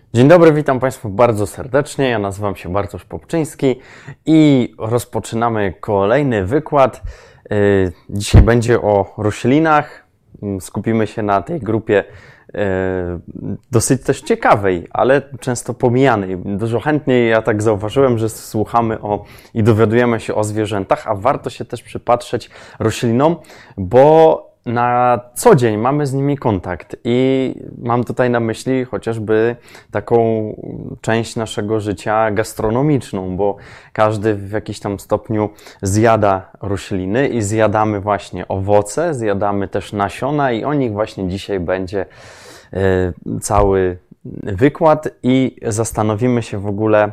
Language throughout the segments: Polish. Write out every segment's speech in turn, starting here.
Dzień dobry, witam Państwa bardzo serdecznie. Ja nazywam się Bartosz Popczyński i rozpoczynamy kolejny wykład. Dzisiaj będzie o roślinach. Skupimy się na tej grupie dosyć też ciekawej, ale często pomijanej. Dużo chętniej ja tak zauważyłem, że słuchamy i dowiadujemy się o zwierzętach, a warto się też przypatrzeć roślinom, bo na co dzień mamy z nimi kontakt i mam tutaj na myśli chociażby taką część naszego życia gastronomiczną, bo każdy w jakiś tam stopniu zjada rośliny i zjadamy właśnie owoce, zjadamy też nasiona i o nich właśnie dzisiaj będzie cały wykład i zastanowimy się w ogóle,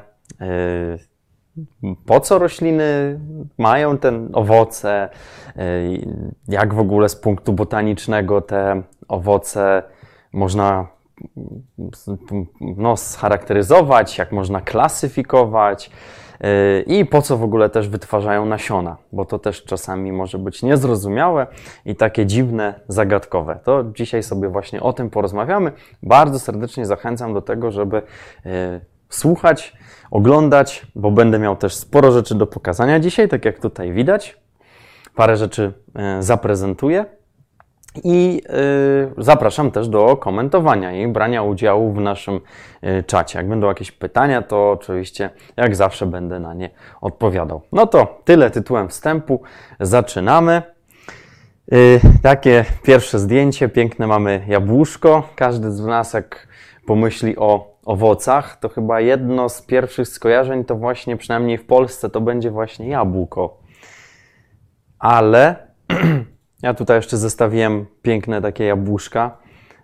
po co rośliny mają te owoce, jak w ogóle z punktu botanicznego te owoce można scharakteryzować, jak można klasyfikować i po co w ogóle też wytwarzają nasiona, bo to też czasami może być niezrozumiałe i takie dziwne, zagadkowe. To dzisiaj sobie właśnie o tym porozmawiamy. Bardzo serdecznie zachęcam do tego, żeby słuchać, oglądać, bo będę miał też sporo rzeczy do pokazania dzisiaj, tak jak tutaj widać. Parę rzeczy zaprezentuję i zapraszam też do komentowania i brania udziału w naszym czacie. Jak będą jakieś pytania, to oczywiście jak zawsze będę na nie odpowiadał. No to tyle tytułem wstępu. Zaczynamy. Takie pierwsze zdjęcie, piękne mamy jabłuszko. Każdy z nas jak pomyśli o owocach, to chyba jedno z pierwszych skojarzeń to właśnie, przynajmniej w Polsce, to będzie właśnie jabłko. Ale ja tutaj jeszcze zestawiłem piękne takie jabłuszka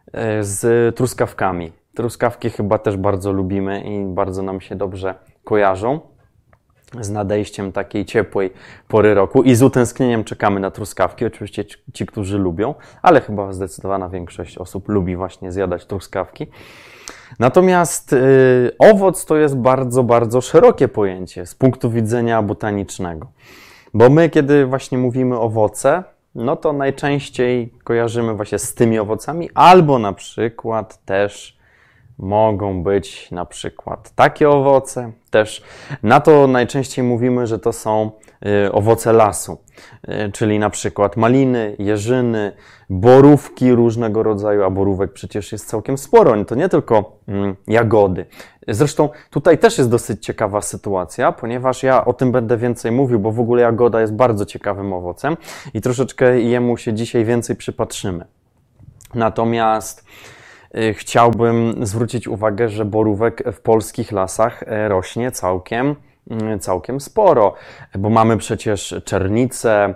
z truskawkami. Truskawki chyba też bardzo lubimy i bardzo nam się dobrze kojarzą z nadejściem takiej ciepłej pory roku i z utęsknieniem czekamy na truskawki. Oczywiście ci, którzy lubią, ale chyba zdecydowana większość osób lubi właśnie zjadać truskawki. Natomiast owoc to jest bardzo, bardzo szerokie pojęcie z punktu widzenia botanicznego. Bo my, kiedy właśnie mówimy owoce, no to najczęściej kojarzymy właśnie z tymi owocami, albo na przykład też mogą być na przykład takie owoce. Też na to najczęściej mówimy, że to są owoce lasu, czyli na przykład maliny, jeżyny, borówki różnego rodzaju, a borówek przecież jest całkiem sporo, to nie tylko jagody. Zresztą tutaj też jest dosyć ciekawa sytuacja, ponieważ ja o tym będę więcej mówił, bo w ogóle jagoda jest bardzo ciekawym owocem i troszeczkę jemu się dzisiaj więcej przypatrzymy. Natomiast chciałbym zwrócić uwagę, że borówek w polskich lasach rośnie całkiem sporo, bo mamy przecież czernice,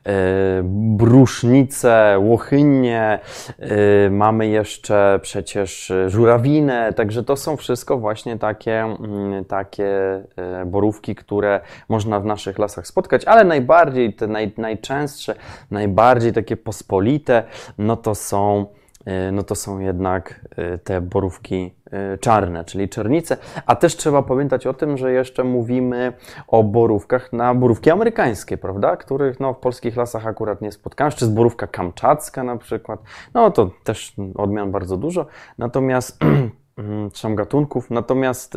brusznice, łochynie, mamy jeszcze przecież żurawinę, także to są wszystko właśnie takie borówki, które można w naszych lasach spotkać, ale najbardziej, te najczęstsze, najbardziej takie pospolite, no to są jednak te borówki czarne, czyli czernice. A też trzeba pamiętać o tym, że jeszcze mówimy o borówkach na borówki amerykańskie, prawda? Których w polskich lasach akurat nie spotkałem. Jeszcze jest borówka kamczacka na przykład. No to też odmian bardzo dużo. Natomiast trzem gatunków. Natomiast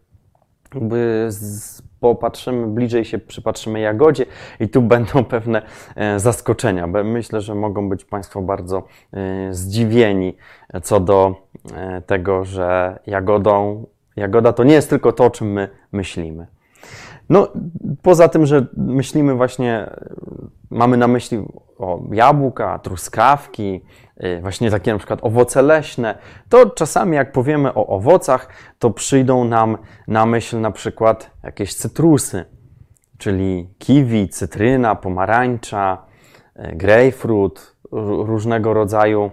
jakby bliżej się przypatrzymy jagodzie i tu będą pewne zaskoczenia. Myślę, że mogą być Państwo bardzo zdziwieni co do tego, że jagoda to nie jest tylko to, o czym my myślimy. No, poza tym, że myślimy właśnie, mamy na myśli jabłka, truskawki, właśnie takie na przykład owoce leśne, to czasami jak powiemy o owocach, to przyjdą nam na myśl na przykład jakieś cytrusy, czyli kiwi, cytryna, pomarańcza, grejpfrut, różnego rodzaju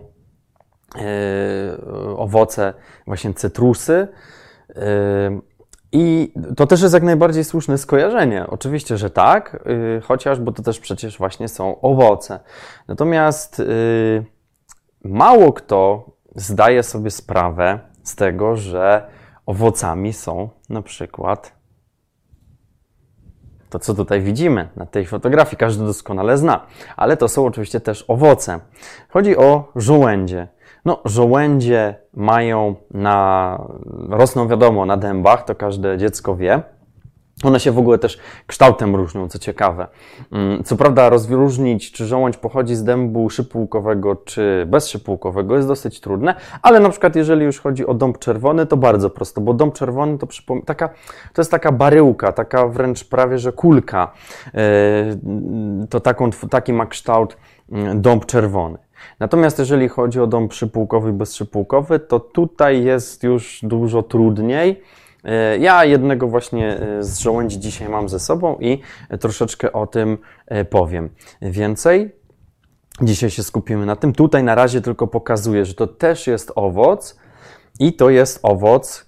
owoce, właśnie cytrusy. I to też jest jak najbardziej słuszne skojarzenie. Oczywiście, że tak, chociaż, bo to też przecież właśnie są owoce. Natomiast mało kto zdaje sobie sprawę z tego, że owocami są na przykład to, co tutaj widzimy na tej fotografii, każdy doskonale zna, ale to są oczywiście też owoce. Chodzi o żołędzie. No, żołędzie rosną wiadomo na dębach, to każde dziecko wie. One się w ogóle też kształtem różnią, co ciekawe. Co prawda rozróżnić, czy żołądź pochodzi z dębu szypułkowego, czy bezszypułkowego jest dosyć trudne, ale na przykład jeżeli już chodzi o dąb czerwony, to bardzo prosto, bo dąb czerwony to jest taka baryłka, taka wręcz prawie, że kulka. To taki ma kształt dąb czerwony. Natomiast jeżeli chodzi o dąb szypułkowy i bezszypułkowy, to tutaj jest już dużo trudniej. Ja jednego właśnie z żołędzi dzisiaj mam ze sobą i troszeczkę o tym powiem więcej. Dzisiaj się skupimy na tym. Tutaj na razie tylko pokazuję, że to też jest owoc i to jest owoc,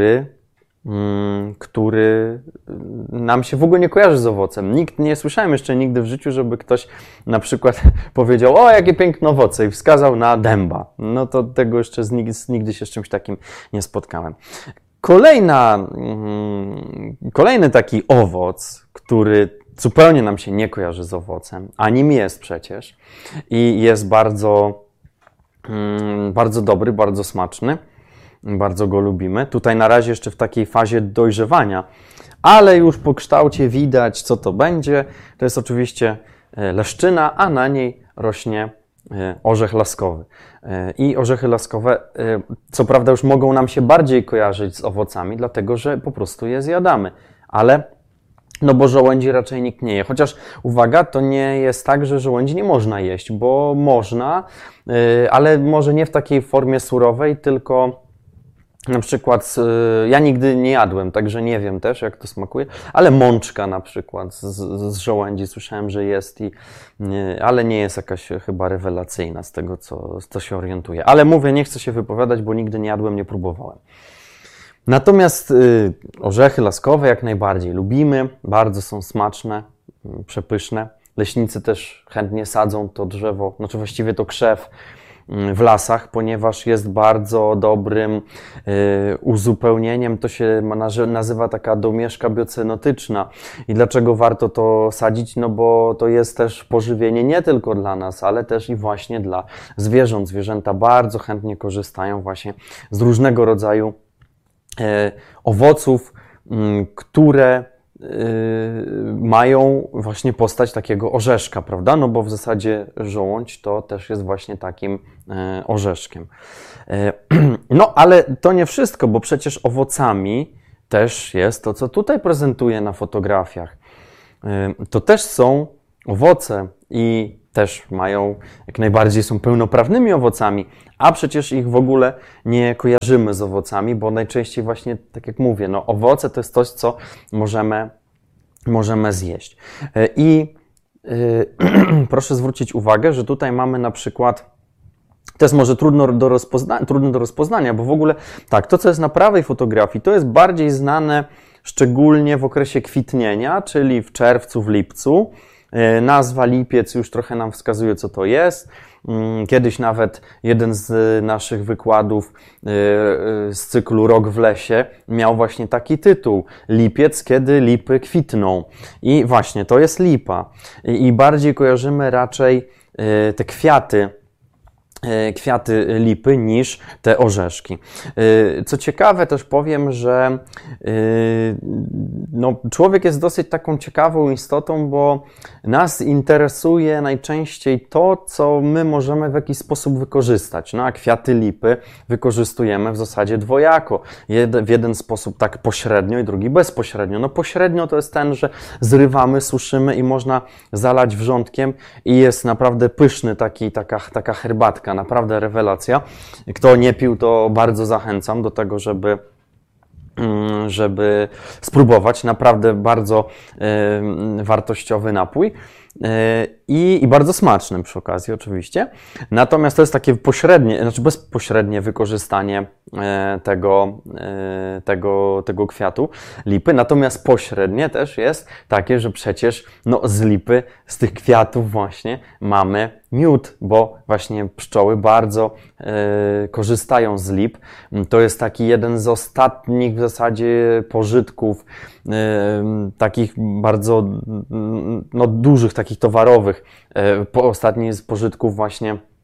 który nam się w ogóle nie kojarzy z owocem. Nie słyszałem jeszcze nigdy w życiu, żeby ktoś na przykład powiedział: o, jakie piękne owoce, i wskazał na dęba. No to tego jeszcze nigdy się z czymś takim nie spotkałem. Kolejny taki owoc, który zupełnie nam się nie kojarzy z owocem, a nim jest przecież i jest bardzo, bardzo dobry, bardzo smaczny, bardzo go lubimy. Tutaj na razie jeszcze w takiej fazie dojrzewania, ale już po kształcie widać, co to będzie. To jest oczywiście leszczyna, a na niej rośnie orzech laskowy. I orzechy laskowe, co prawda, już mogą nam się bardziej kojarzyć z owocami, dlatego że po prostu je zjadamy. Ale, no bo żołędzi raczej nikt nie je. Chociaż, uwaga, to nie jest tak, że żołędzi nie można jeść, bo można, ale może nie w takiej formie surowej, tylko na przykład, ja nigdy nie jadłem, także nie wiem też, jak to smakuje, ale mączka na przykład z żołędzi słyszałem, że jest, ale nie jest jakaś chyba rewelacyjna z tego, co się orientuję. Ale mówię, nie chcę się wypowiadać, bo nigdy nie jadłem, nie próbowałem. Natomiast orzechy laskowe jak najbardziej lubimy, bardzo są smaczne, przepyszne. Leśnicy też chętnie sadzą to drzewo, znaczy właściwie to krzew, w lasach, ponieważ jest bardzo dobrym uzupełnieniem. To się nazywa taka domieszka biocenotyczna. I dlaczego warto to sadzić? No bo to jest też pożywienie nie tylko dla nas, ale też i właśnie dla zwierząt. Zwierzęta bardzo chętnie korzystają właśnie z różnego rodzaju owoców, które mają właśnie postać takiego orzeszka, prawda? No bo w zasadzie żołądź to też jest właśnie takim orzeszkiem. No ale to nie wszystko, bo przecież owocami też jest to, co tutaj prezentuję na fotografiach. To też są owoce i też jak najbardziej są pełnoprawnymi owocami, a przecież ich w ogóle nie kojarzymy z owocami, bo najczęściej właśnie, tak jak mówię, no owoce to jest coś, co możemy zjeść. I proszę zwrócić uwagę, że tutaj mamy na przykład, to jest może trudno do rozpoznania, bo w ogóle tak, to co jest na prawej fotografii, to jest bardziej znane szczególnie w okresie kwitnienia, czyli w czerwcu, w lipcu. Nazwa lipiec już trochę nam wskazuje, co to jest. Kiedyś nawet jeden z naszych wykładów z cyklu Rok w lesie miał właśnie taki tytuł: Lipiec, kiedy lipy kwitną. I właśnie to jest lipa. I bardziej kojarzymy raczej te kwiaty lipy niż te orzeszki. Co ciekawe, też powiem, że no, człowiek jest dosyć taką ciekawą istotą, bo nas interesuje najczęściej to, co my możemy w jakiś sposób wykorzystać. No a kwiaty lipy wykorzystujemy w zasadzie dwojako. W jeden sposób tak pośrednio i drugi bezpośrednio. No pośrednio to jest ten, że zrywamy, suszymy i można zalać wrzątkiem i jest naprawdę pyszny taka herbatka. Naprawdę rewelacja. Kto nie pił, to bardzo zachęcam do tego, żeby spróbować. Naprawdę bardzo wartościowy napój i bardzo smaczny przy okazji oczywiście. Natomiast to jest takie pośrednie, znaczy bezpośrednie wykorzystanie tego kwiatu lipy. Natomiast pośrednie też jest takie, że przecież no, z lipy, z tych kwiatów właśnie mamy miód, bo właśnie pszczoły bardzo korzystają z lip. To jest taki jeden z ostatnich w zasadzie pożytków, takich bardzo no, dużych, takich towarowych, ostatni z pożytków właśnie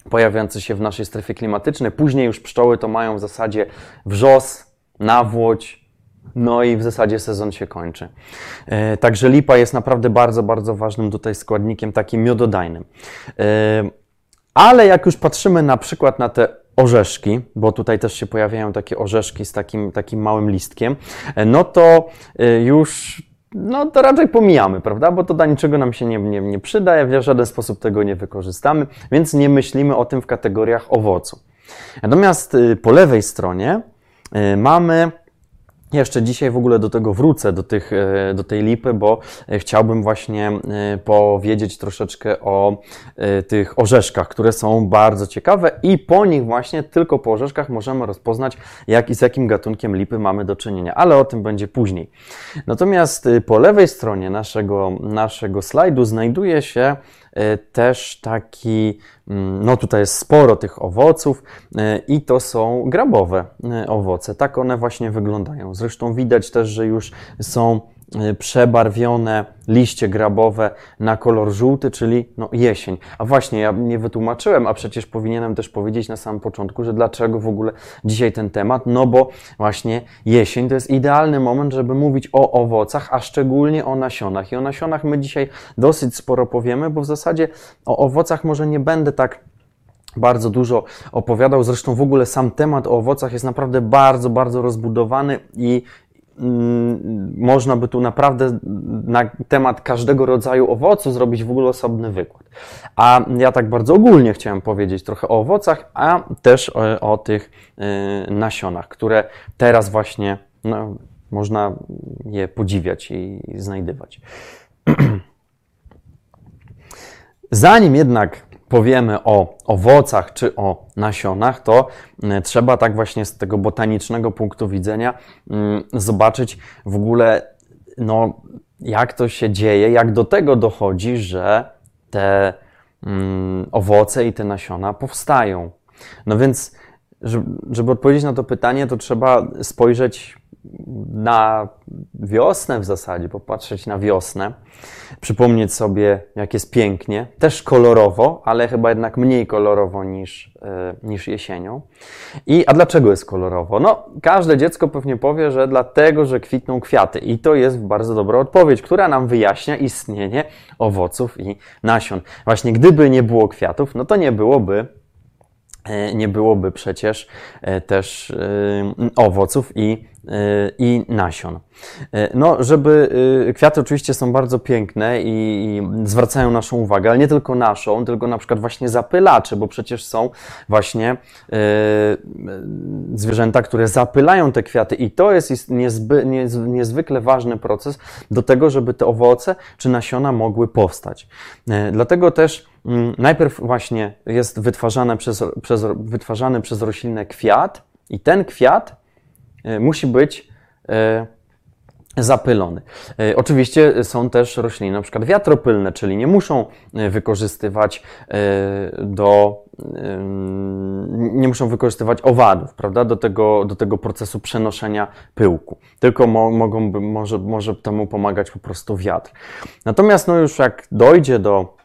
pojawiający się w naszej strefie klimatycznej. Później już pszczoły to mają w zasadzie wrzos, nawłoć, no i w zasadzie sezon się kończy. Także lipa jest naprawdę bardzo, bardzo ważnym tutaj składnikiem takim miododajnym. Ale jak już patrzymy na przykład na te orzeszki, bo tutaj też się pojawiają takie orzeszki z takim małym listkiem, no to już to raczej pomijamy, prawda? Bo to do niczego nam się nie przyda, w żaden sposób tego nie wykorzystamy, więc nie myślimy o tym w kategoriach owocu. Natomiast po lewej stronie mamy, jeszcze dzisiaj w ogóle do tego wrócę, do tej lipy, bo chciałbym właśnie powiedzieć troszeczkę o tych orzeszkach, które są bardzo ciekawe i po nich właśnie, tylko po orzeszkach możemy rozpoznać, z jakim gatunkiem lipy mamy do czynienia, ale o tym będzie później. Natomiast po lewej stronie naszego slajdu znajduje się też taki, tutaj jest sporo tych owoców i to są grabowe owoce. Tak one właśnie wyglądają. Zresztą widać też, że już są przebarwione liście grabowe na kolor żółty, czyli jesień. A właśnie, ja nie wytłumaczyłem, a przecież powinienem też powiedzieć na samym początku, że dlaczego w ogóle dzisiaj ten temat, bo właśnie jesień to jest idealny moment, żeby mówić o owocach, a szczególnie o nasionach. I o nasionach my dzisiaj dosyć sporo powiemy, bo w zasadzie o owocach może nie będę tak bardzo dużo opowiadał. Zresztą w ogóle sam temat o owocach jest naprawdę bardzo, bardzo rozbudowany i można by tu naprawdę na temat każdego rodzaju owocu zrobić w ogóle osobny wykład. A ja tak bardzo ogólnie chciałem powiedzieć trochę o owocach, a też o tych nasionach, które teraz właśnie można je podziwiać i znajdywać. Zanim jednak powiemy o owocach czy o nasionach, to trzeba tak właśnie z tego botanicznego punktu widzenia zobaczyć w ogóle, jak to się dzieje, jak do tego dochodzi, że te owoce i te nasiona powstają. No więc, żeby odpowiedzieć na to pytanie, to trzeba spojrzeć na wiosnę w zasadzie, popatrzeć na wiosnę, przypomnieć sobie, jak jest pięknie, też kolorowo, ale chyba jednak mniej kolorowo niż jesienią. A dlaczego jest kolorowo? Każde dziecko pewnie powie, że dlatego, że kwitną kwiaty. I to jest bardzo dobra odpowiedź, która nam wyjaśnia istnienie owoców i nasion. Właśnie gdyby nie było kwiatów, to nie byłoby przecież też owoców i nasion. Kwiaty oczywiście są bardzo piękne i zwracają naszą uwagę, ale nie tylko naszą, tylko na przykład właśnie zapylacze, bo przecież są właśnie zwierzęta, które zapylają te kwiaty i to jest niezwykle ważny proces do tego, żeby te owoce czy nasiona mogły powstać. Dlatego też najpierw właśnie jest wytwarzany przez roślinę kwiat i ten kwiat musi być zapylony. Oczywiście są też rośliny, na przykład wiatropylne, czyli nie muszą wykorzystywać owadów, prawda, do tego procesu przenoszenia pyłku. Tylko może temu pomagać po prostu wiatr. Natomiast już jak dojdzie do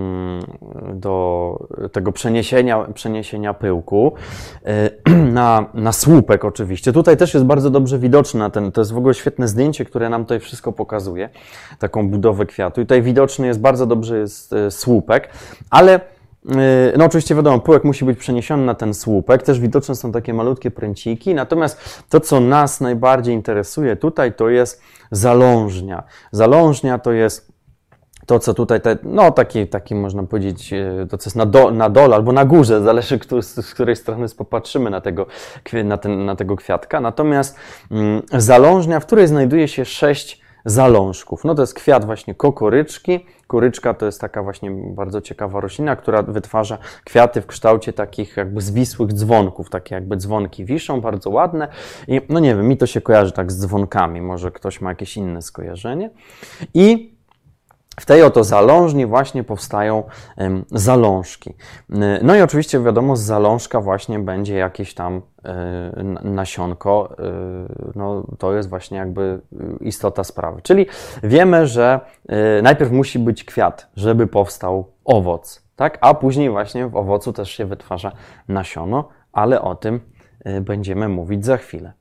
tego przeniesienia pyłku na słupek oczywiście. Tutaj też jest bardzo dobrze widoczne, to jest w ogóle świetne zdjęcie, które nam tutaj wszystko pokazuje, taką budowę kwiatu. I tutaj widoczny jest bardzo dobrze jest słupek, ale oczywiście wiadomo, pyłek musi być przeniesiony na ten słupek, też widoczne są takie malutkie pręciki, natomiast to, co nas najbardziej interesuje tutaj, to jest zalążnia. Zalążnia to jest to, co tutaj, taki można powiedzieć, to co jest na dole albo na górze, zależy z której strony popatrzymy na tego kwiatka. Natomiast zalążnia, w której znajduje się 6 zalążków. To jest kwiat właśnie kokoryczki. Koryczka to jest taka właśnie bardzo ciekawa roślina, która wytwarza kwiaty w kształcie takich jakby zwisłych dzwonków. Takie jakby dzwonki wiszą, bardzo ładne. I nie wiem, mi to się kojarzy tak z dzwonkami. Może ktoś ma jakieś inne skojarzenie. I w tej oto zalążni właśnie powstają zalążki. I oczywiście wiadomo, z zalążka właśnie będzie jakieś tam nasionko. To jest właśnie jakby istota sprawy. Czyli wiemy, że najpierw musi być kwiat, żeby powstał owoc. tak? A później właśnie w owocu też się wytwarza nasiono, ale o tym będziemy mówić za chwilę.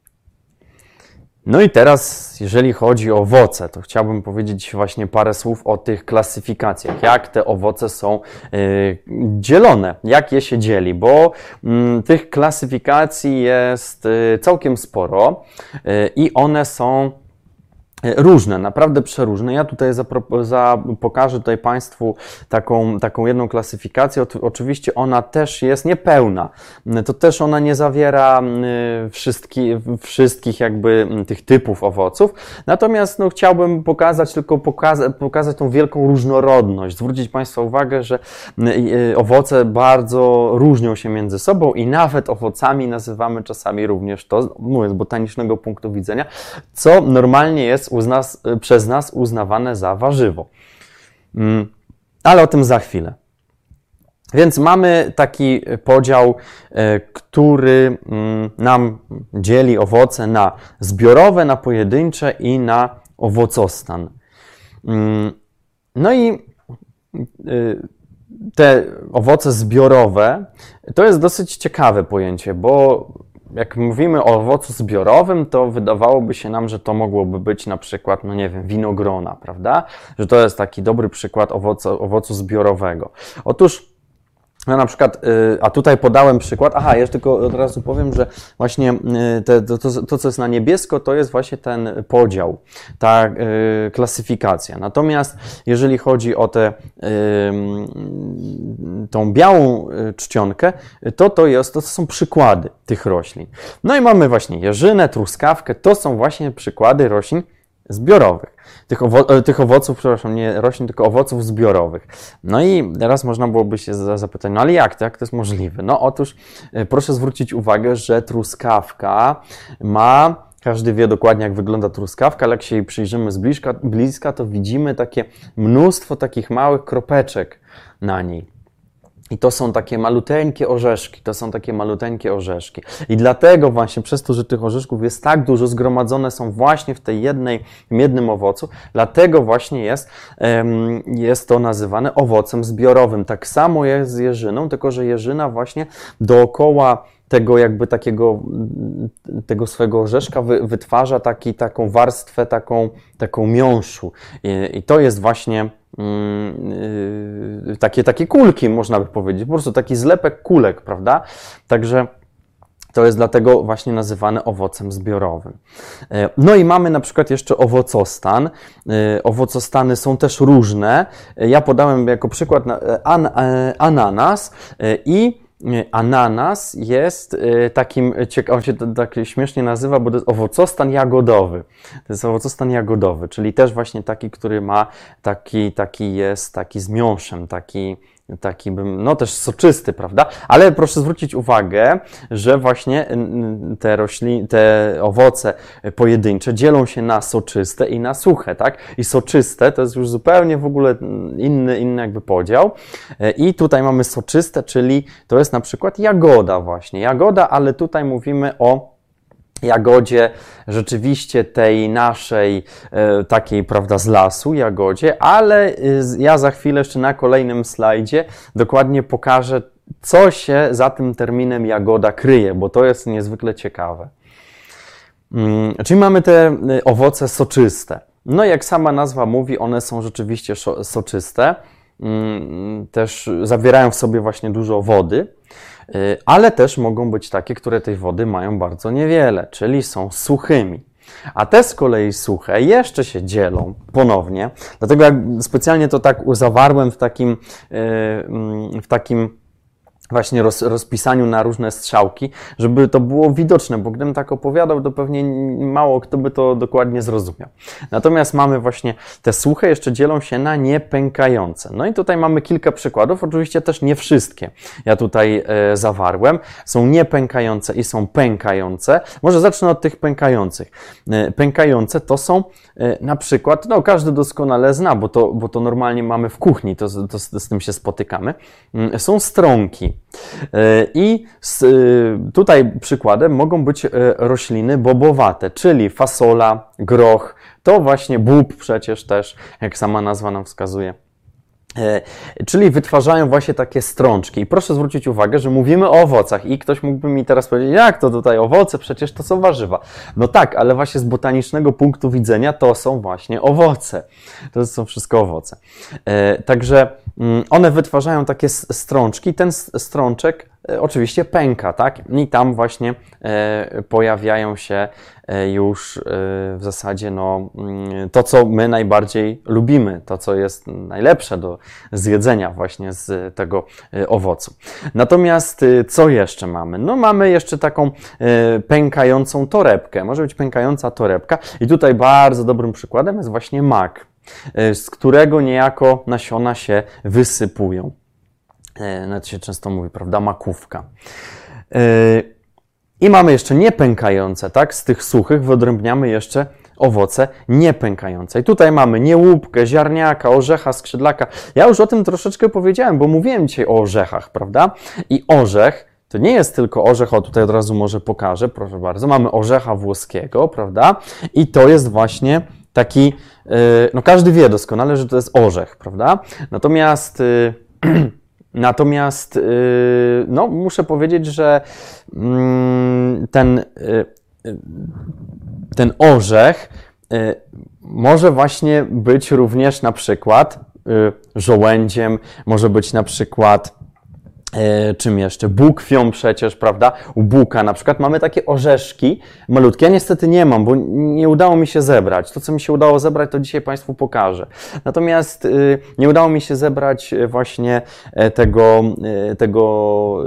No i teraz, jeżeli chodzi o owoce, to chciałbym powiedzieć właśnie parę słów o tych klasyfikacjach, jak te owoce są dzielone, jak je się dzieli, bo tych klasyfikacji jest całkiem sporo i one są różne, naprawdę przeróżne. Ja tutaj pokażę tutaj Państwu taką jedną klasyfikację. Oczywiście ona też jest niepełna. To też ona nie zawiera wszystkich jakby tych typów owoców. Natomiast no, chciałbym pokazać tą wielką różnorodność. Zwrócić Państwa uwagę, że owoce bardzo różnią się między sobą i nawet owocami nazywamy czasami również to, mówię z botanicznego punktu widzenia, co normalnie jest przez nas uznawane za warzywo. Ale o tym za chwilę. Więc mamy taki podział, który nam dzieli owoce na zbiorowe, na pojedyncze i na owocostan. No i te owoce zbiorowe to jest dosyć ciekawe pojęcie, bo jak mówimy o owocu zbiorowym, to wydawałoby się nam, że to mogłoby być na przykład, no nie wiem, winogrona, prawda? Że to jest taki dobry przykład owocu zbiorowego. Otóż, no na przykład, a tutaj podałem przykład, jeszcze tylko od razu powiem, że właśnie to, co jest na niebiesko, to jest właśnie ten podział, ta klasyfikacja. Natomiast jeżeli chodzi o tą białą czcionkę, to są przykłady tych roślin. No i mamy właśnie jeżynę, truskawkę, to są właśnie przykłady roślin zbiorowych. Tych owoców, przepraszam, nie roślin, tylko owoców zbiorowych. No i teraz można byłoby się zapytać, no ale jak to jest możliwe? No otóż proszę zwrócić uwagę, że truskawka każdy wie dokładnie, jak wygląda truskawka, ale jak się jej przyjrzymy z bliska, to widzimy takie mnóstwo takich małych kropeczek na niej. I to są takie maluteńkie orzeszki. I dlatego właśnie przez to, że tych orzeszków jest tak dużo, zgromadzone są właśnie w jednym owocu, dlatego właśnie jest to nazywane owocem zbiorowym. Tak samo jest z jeżyną, tylko że jeżyna właśnie dookoła tego swojego orzeszka wytwarza taką warstwę, taką miąższu. I to jest właśnie takie kulki, można by powiedzieć, po prostu taki zlepek kulek, prawda? Także to jest dlatego właśnie nazywane owocem zbiorowym. No i mamy na przykład jeszcze owocostan. Owocostany są też różne. Ja podałem jako przykład ananas i ananas jest on się tak śmiesznie nazywa, bo to jest owocostan jagodowy. To jest owocostan jagodowy, czyli też właśnie taki, który ma taki z miąższem, taki też soczysty, prawda? Ale proszę zwrócić uwagę, że właśnie te owoce pojedyncze dzielą się na soczyste i na suche, tak? I soczyste to jest już zupełnie w ogóle inny jakby podział. I tutaj mamy soczyste, czyli to jest na przykład jagoda właśnie. Jagoda, ale tutaj mówimy o jagodzie rzeczywiście tej naszej takiej, prawda, z lasu jagodzie, ale ja za chwilę jeszcze na kolejnym slajdzie dokładnie pokażę, co się za tym terminem jagoda kryje, bo to jest niezwykle ciekawe. Czyli mamy te owoce soczyste. No jak sama nazwa mówi, one są rzeczywiście soczyste, też zawierają w sobie właśnie dużo wody, ale też mogą być takie, które tej wody mają bardzo niewiele, czyli są suchymi. A te z kolei suche jeszcze się dzielą ponownie, dlatego jak specjalnie to tak zawarłem w takim właśnie rozpisaniu na różne strzałki, żeby to było widoczne, bo gdybym tak opowiadał, to pewnie mało kto by to dokładnie zrozumiał. Natomiast mamy właśnie te suche, jeszcze dzielą się na niepękające. No i tutaj mamy kilka przykładów, oczywiście też nie wszystkie ja tutaj zawarłem. Są niepękające i są pękające. Może zacznę od tych pękających. Pękające to są na przykład, no każdy doskonale zna, bo to normalnie mamy w kuchni, to z tym się spotykamy. Są strąki. I tutaj przykładem mogą być rośliny bobowate, czyli fasola, groch, to właśnie bób przecież też, jak sama nazwa nam wskazuje. Czyli wytwarzają właśnie takie strączki. I proszę zwrócić uwagę, że mówimy o owocach i ktoś mógłby mi teraz powiedzieć, jak to tutaj owoce, przecież to są warzywa. No tak, ale właśnie z botanicznego punktu widzenia to są właśnie owoce. To są wszystko owoce. Także one wytwarzają takie strączki. Ten strączek oczywiście pęka, tak? I tam właśnie pojawiają się już w zasadzie to, co my najbardziej lubimy, to, co jest najlepsze do zjedzenia właśnie z tego owocu. Natomiast co jeszcze mamy? No mamy jeszcze taką pękającą torebkę. Może być pękająca torebka i tutaj bardzo dobrym przykładem jest właśnie mak, z którego niejako nasiona się wysypują. Nawet się często mówi, prawda, makówka. I mamy jeszcze niepękające, tak? Z tych suchych wyodrębniamy jeszcze owoce niepękające. I tutaj mamy niełupkę, ziarniaka, orzecha, skrzydlaka. Ja już o tym troszeczkę powiedziałem, bo mówiłem dzisiaj o orzechach, prawda? I orzech to nie jest tylko orzech, o tutaj od razu może pokażę, proszę bardzo. Mamy orzecha włoskiego, prawda? I to jest właśnie taki, no każdy wie doskonale, że to jest orzech, prawda? Natomiast no, muszę powiedzieć, że ten orzech może właśnie być również na przykład żołędziem, może być na przykład czym jeszcze? Bukwią przecież, prawda? U buka na przykład mamy takie orzeszki malutkie. Ja niestety nie mam, bo nie udało mi się zebrać. To, co mi się udało zebrać, to dzisiaj Państwu pokażę. Natomiast nie udało mi się zebrać właśnie tego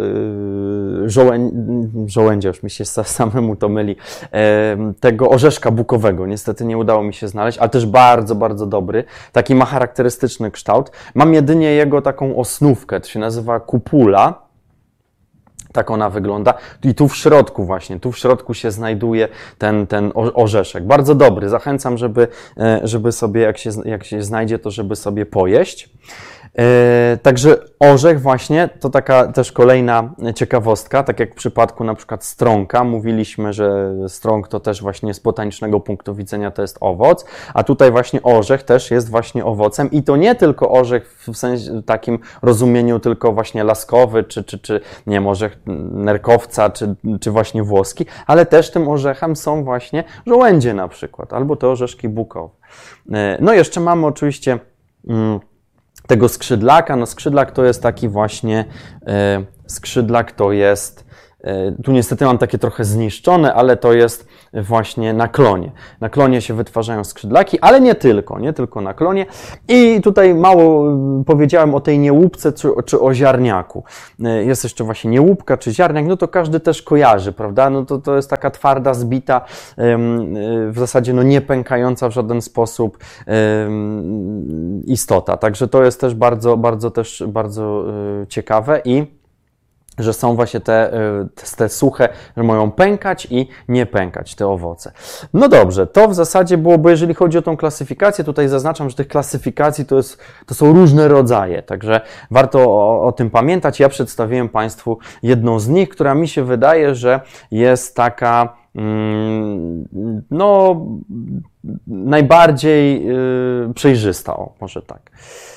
żołędzia, już mi się samemu to myli, tego orzeszka bukowego. Niestety nie udało mi się znaleźć, ale też bardzo, bardzo dobry. Taki ma charakterystyczny kształt. Mam jedynie jego taką osnówkę, to się nazywa kupula. Tak ona wygląda. I tu w środku właśnie, tu w środku się znajduje ten orzeszek. Bardzo dobry. Zachęcam, żeby sobie, jak się znajdzie, to żeby sobie pojeść. Także orzech właśnie, to taka też kolejna ciekawostka, tak jak w przypadku na przykład strąka, mówiliśmy, że strąk to też właśnie z botanicznego punktu widzenia to jest owoc, a tutaj właśnie orzech też jest właśnie owocem i to nie tylko orzech w sensie takim rozumieniu tylko właśnie laskowy, czy nie wiem, orzech nerkowca, czy właśnie włoski, ale też tym orzechem są właśnie żołędzie na przykład, albo te orzeszki bukowe. No jeszcze mamy oczywiście tego skrzydlaka. No skrzydlak to jest taki właśnie, skrzydlak to jest, tu niestety mam takie trochę zniszczone, ale to jest właśnie na klonie. Na klonie się wytwarzają skrzydlaki, ale nie tylko na klonie. I tutaj mało powiedziałem o tej niełupce czy o ziarniaku. Jest jeszcze właśnie niełupka czy ziarniak, no to każdy też kojarzy, prawda? No to jest taka twarda, zbita, w zasadzie no nie pękająca w żaden sposób istota. Także to jest też bardzo ciekawe i że są właśnie te suche, że mają pękać i nie pękać te owoce. No dobrze, to w zasadzie byłoby, jeżeli chodzi o tą klasyfikację, tutaj zaznaczam, że tych klasyfikacji to są różne rodzaje, także warto o tym pamiętać. Ja przedstawiłem Państwu jedną z nich, która mi się wydaje, że jest taka no najbardziej przejrzysta, może tak.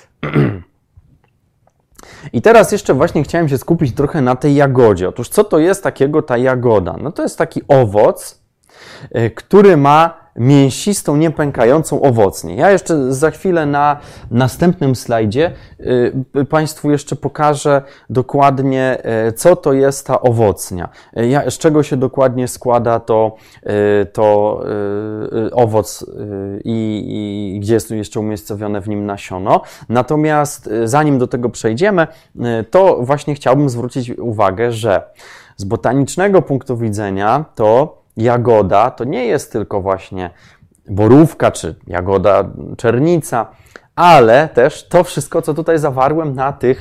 I teraz jeszcze właśnie chciałem się skupić trochę na tej jagodzie. Otóż co to jest takiego ta jagoda? No to jest taki owoc, który ma mięsistą, niepękającą owocnię. Ja jeszcze za chwilę na następnym slajdzie Państwu jeszcze pokażę dokładnie, co to jest ta owocnia. Z czego się dokładnie składa to owoc i gdzie jest tu jeszcze umiejscowione w nim nasiono. Natomiast zanim do tego przejdziemy, to właśnie chciałbym zwrócić uwagę, że z botanicznego punktu widzenia to jagoda to nie jest tylko właśnie borówka czy jagoda czernica, ale też to wszystko, co tutaj zawarłem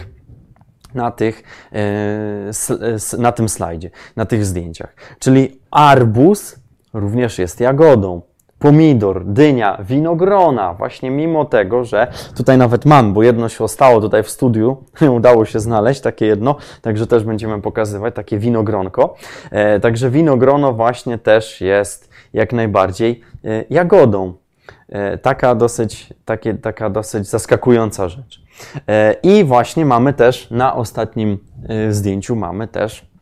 na tym slajdzie, na tych zdjęciach. Czyli arbuz również jest jagodą. Pomidor, dynia, winogrona, właśnie mimo tego, że tutaj nawet mam, bo jedno się ostało tutaj w studiu, udało się znaleźć takie jedno, także też będziemy pokazywać takie winogronko. Także winogrono właśnie też jest jak najbardziej jagodą. Taka dosyć zaskakująca rzecz. I właśnie mamy też na ostatnim zdjęciu mamy też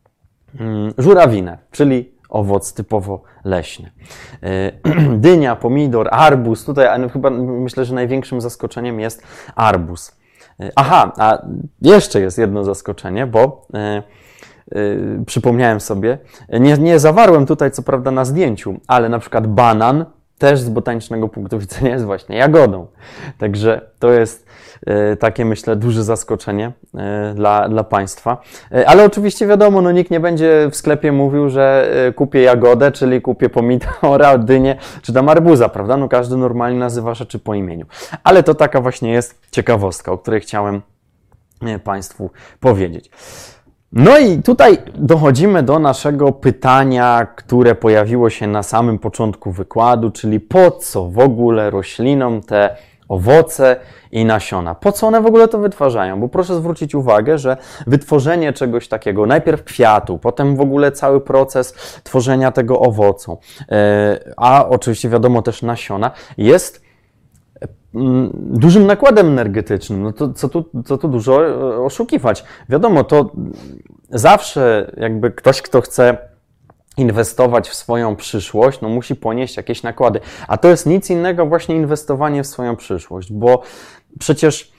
żurawinę, czyli owoc typowo leśny. Dynia, pomidor, arbuz. Tutaj chyba myślę, że największym zaskoczeniem jest arbuz. Aha, a jeszcze jest jedno zaskoczenie, bo przypomniałem sobie, nie zawarłem tutaj co prawda na zdjęciu, ale na przykład banan też z botanicznego punktu widzenia jest właśnie jagodą. Także to jest takie, myślę, duże zaskoczenie dla Państwa. Ale oczywiście wiadomo, no nikt nie będzie w sklepie mówił, że kupię jagodę, czyli kupię pomidora, dynię, czy tam arbuza, prawda? No każdy normalnie nazywa rzeczy po imieniu. Ale to taka właśnie jest ciekawostka, o której chciałem Państwu powiedzieć. No i tutaj dochodzimy do naszego pytania, które pojawiło się na samym początku wykładu, czyli po co w ogóle roślinom te owoce i nasiona? Po co one w ogóle to wytwarzają? Bo proszę zwrócić uwagę, że wytworzenie czegoś takiego, najpierw kwiatu, potem w ogóle cały proces tworzenia tego owocu, a oczywiście wiadomo też nasiona, jest dużym nakładem energetycznym. No to co tu dużo oszukiwać. Wiadomo, to zawsze jakby ktoś, kto chce inwestować w swoją przyszłość, no musi ponieść jakieś nakłady. A to jest nic innego właśnie inwestowanie w swoją przyszłość, bo przecież,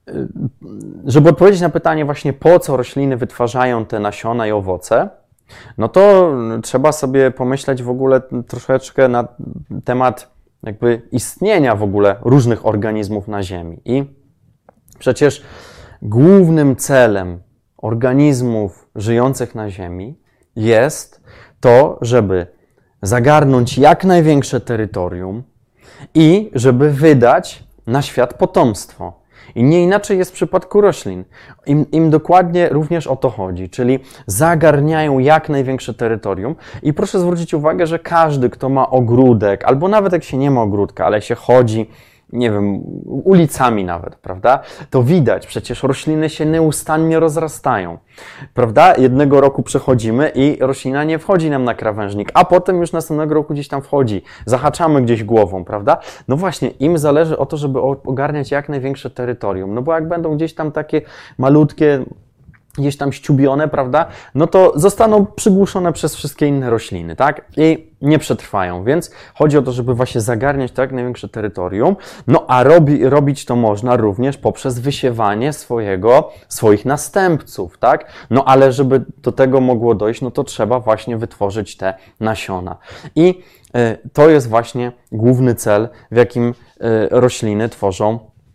żeby odpowiedzieć na pytanie właśnie po co rośliny wytwarzają te nasiona i owoce, no to trzeba sobie pomyśleć w ogóle troszeczkę na temat jakby istnienia w ogóle różnych organizmów na Ziemi. I przecież głównym celem organizmów żyjących na Ziemi jest to, żeby zagarnąć jak największe terytorium i żeby wydać na świat potomstwo. I nie inaczej jest w przypadku roślin. Im dokładnie również o to chodzi, czyli zagarniają jak największe terytorium. I proszę zwrócić uwagę, że każdy, kto ma ogródek, albo nawet jak się nie ma ogródka, ale się chodzi, nie wiem, ulicami nawet, prawda? To widać, przecież rośliny się nieustannie rozrastają, prawda? Jednego roku przechodzimy i roślina nie wchodzi nam na krawężnik, a potem już następnego roku gdzieś tam wchodzi, zahaczamy gdzieś głową, prawda? No właśnie, im zależy o to, żeby ogarniać jak największe terytorium, no bo jak będą gdzieś tam takie malutkie, gdzieś tam ściubione, prawda, no to zostaną przygłuszone przez wszystkie inne rośliny, tak? I nie przetrwają, więc chodzi o to, żeby właśnie zagarniać to jak największe terytorium, no a robić to można również poprzez wysiewanie swoich następców, tak? No ale żeby do tego mogło dojść, no to trzeba właśnie wytworzyć te nasiona. I to jest właśnie główny cel, w jakim rośliny tworzą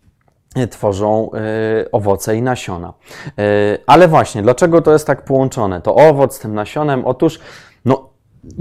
owoce i nasiona. Ale właśnie, dlaczego to jest tak połączone? To owoc z tym nasionem? Otóż, no,